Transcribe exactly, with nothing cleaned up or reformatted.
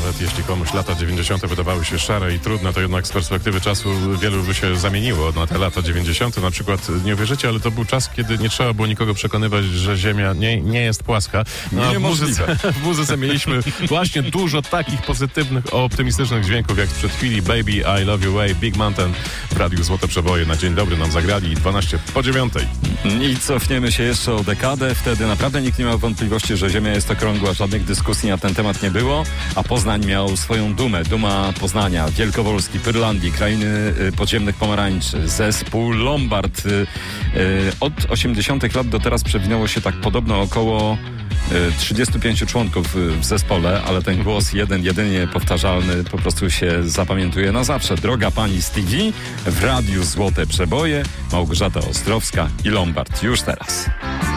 Nawet jeśli komuś lata dziewięćdziesiąte wydawały się szare i trudne, to jednak z perspektywy czasu wielu by się zamieniło na te lata dziewięćdziesiąte. Na przykład, nie uwierzycie, ale to był czas, kiedy nie trzeba było nikogo przekonywać, że Ziemia nie, nie jest płaska. No, a w muzyce, w muzyce mieliśmy właśnie dużo takich pozytywnych, optymistycznych dźwięków, jak sprzed chwili Baby, I Love You Way, Big Mountain w Radiu Złote Przeboje. Na dzień dobry nam zagrali dwanaście po dziewiątej. I cofniemy się jeszcze o dekadę. Wtedy naprawdę nikt nie miał wątpliwości, że Ziemia jest okrągła. Żadnych dyskusji na ten temat nie było, a Poznań miał swoją dumę. Duma Poznania, Wielkowolski, Pyrlandii, krainy y, podziemnych pomarańczy, zespół Lombard. Y, y, od osiemdziesiątych lat do teraz przewinęło się tak podobno około trzydziestu pięciu członków w zespole, ale ten głos jeden, jedynie powtarzalny po prostu się zapamiętuje na zawsze. Droga pani Stevie w Radiu Złote Przeboje, Małgorzata Ostrowska i Lombard. Już teraz.